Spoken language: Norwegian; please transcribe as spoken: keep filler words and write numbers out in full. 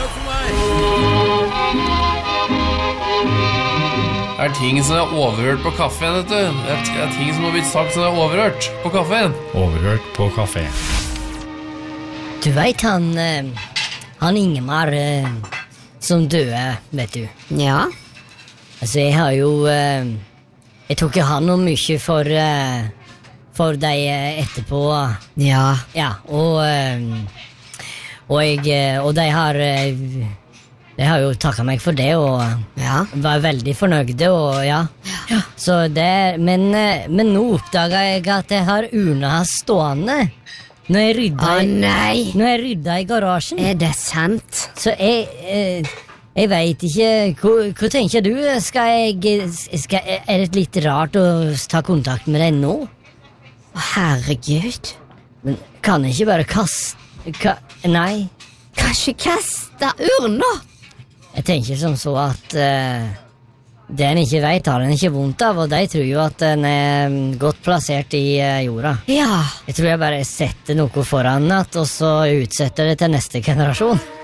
for meg. Det er ting som er overhørt på kaffen, vet du. Det er, det er ting som har blitt sagt som er overhørt på kaffen. Overhørt på kafé. Du vet han, eh, han Ingemar eh, som døde, vet du. Ja. Altså, jeg har jo, eh, jeg tok jo han om mye for, eh, for deg eh, etterpå. Ja. Ja, og, eh, og jeg, eh, og de har, eh, de har jo takket meg for det, og Ja. var veldig fornøyde, og ja. Ja. Så det, men, eh, men nå oppdaget jeg at jeg har urna stående. Når jeg rydda, Å i- nei. når jeg rydda i garasjen. Er det sant? Så jeg, eh, jeg vet ikke, hva, hva tenker du? Skal jeg, skal, er det litt rart å ta kontakt med deg nå? Å, herregud. Men kan jeg ikke bare kaste, ka, nei. Kanskje kaste urna? Jeg tenker som så at eh, det en ikke vet har en ikke vondt av, og de tror jo at den er godt plassert i eh, jorda. Ja. Jeg tror jeg bare setter noe foran at, og så utsetter det til neste generasjon.